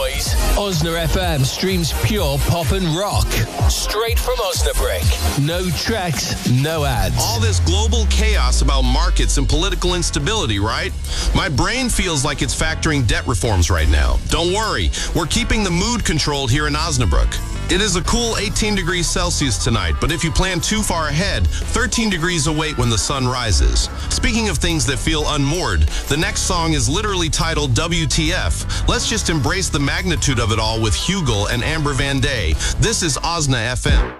boys. Osna FM streams pure pop and rock. Straight from Osnabrück. No tracks, no ads. All this global chaos about markets and political instability, right? My brain feels like it's factoring debt reforms right now. Don't worry, we're keeping the mood controlled here in Osnabrück. It is a cool 18 degrees Celsius tonight, but if you plan too far ahead, 13 degrees await when the sun rises. Speaking of things that feel unmoored, the next song is literally titled WTF. Let's just embrace the magnitude of it all with Hugel and Amber Van Day. This is Osna FM.